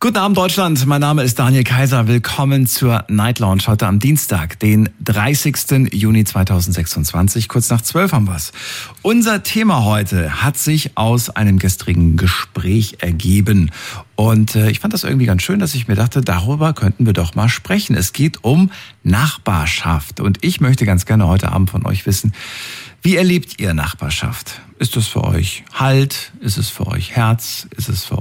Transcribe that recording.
Guten Abend Deutschland, mein Name ist Daniel Kaiser. Willkommen zur Night Lounge heute am Dienstag, den 30. Juni 2026. Kurz nach 12 haben wir's. Unser Thema heute hat sich aus einem gestrigen Gespräch ergeben. Und ich fand das irgendwie ganz schön, dass ich mir dachte, darüber könnten wir doch mal sprechen. Es geht um Nachbarschaft. Und ich möchte ganz gerne heute Abend von euch wissen, wie erlebt ihr Nachbarschaft? Ist das für euch Halt? Ist es für euch Herz? Ist es für